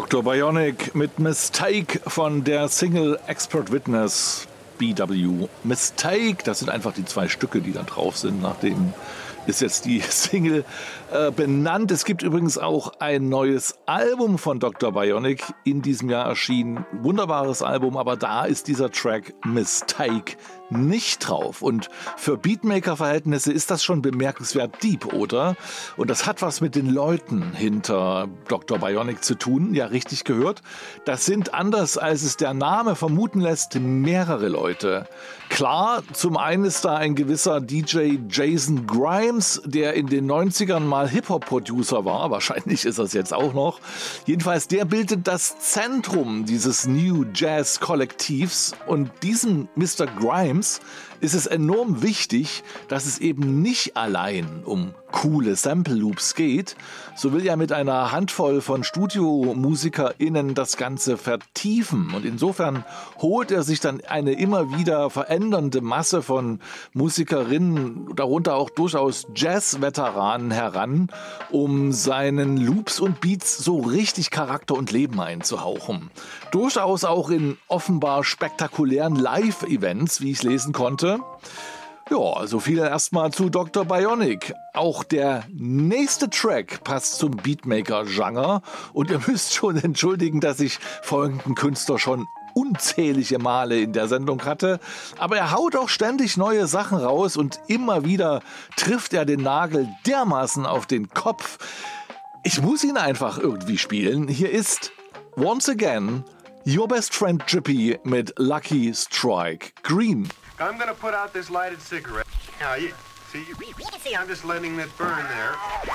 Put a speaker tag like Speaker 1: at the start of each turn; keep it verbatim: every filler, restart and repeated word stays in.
Speaker 1: Doktor Bionic mit Mistake von der Single Expert Witness B W. Mistake, das sind einfach die zwei Stücke, die da drauf sind. Nachdem ist jetzt die Single äh, benannt. Es gibt übrigens auch ein neues Album von Doktor Bionic in diesem Jahr erschienen. Wunderbares Album, aber da ist dieser Track Mistake nicht drauf. Und für Beatmaker-Verhältnisse ist das schon bemerkenswert deep, oder? Und das hat was mit den Leuten hinter Doktor Bionic zu tun. Ja, richtig gehört. Das sind, anders als es der Name vermuten lässt, mehrere Leute. Klar, zum einen ist da ein gewisser D J Jason Grimes, der in den neunzigern mal Hip-Hop-Producer war. Wahrscheinlich ist das jetzt auch noch. Jedenfalls, der bildet das Zentrum dieses New Jazz-Kollektivs. Und diesem Mister Grimes ist es enorm wichtig, dass es eben nicht allein um coole Sample-Loops geht. So will er mit einer Handvoll von StudiomusikerInnen das Ganze vertiefen. Und insofern holt er sich dann eine immer wieder verändernde Masse von Musikerinnen, darunter auch durchaus Jazz-Veteranen heran, um seinen Loops und Beats so richtig Charakter und Leben einzuhauchen. Durchaus auch in offenbar spektakulären Live-Events, wie ich lesen konnte. Ja, so viel erstmal zu Doktor Bionic. Auch der nächste Track passt zum Beatmaker-Genre und ihr müsst schon entschuldigen, dass ich folgenden Künstler schon unzählige Male in der Sendung hatte. Aber er haut auch ständig neue Sachen raus und immer wieder trifft er den Nagel dermaßen auf den Kopf. Ich muss ihn einfach irgendwie spielen. Hier ist Once Again Your Best Friend Drippy mit Lucky Strike Green.
Speaker 2: I'm going to put out this lighted cigarette. Now, you see, you see, I'm just letting it burn there.